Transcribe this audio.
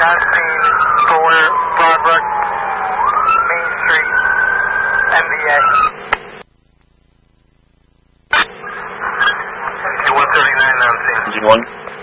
last seen 4 Broadbrook, Main Street, MBA. Okay, 139 on scene. G1.